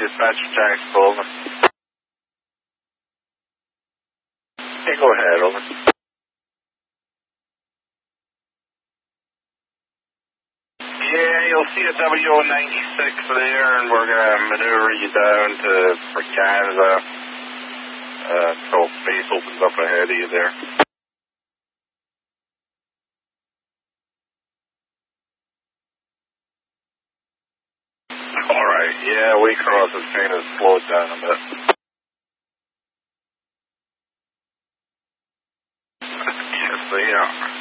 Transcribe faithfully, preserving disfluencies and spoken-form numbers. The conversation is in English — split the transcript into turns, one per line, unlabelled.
dispatcher Jack Coleman. Hey, go ahead, over. Yeah, you'll see a W O ninety-six there, and we're going to maneuver you down to for Canada. Uh, so base opens up ahead of you there. All right, yeah, we cross is kind of slowed down a bit. Yes, they are.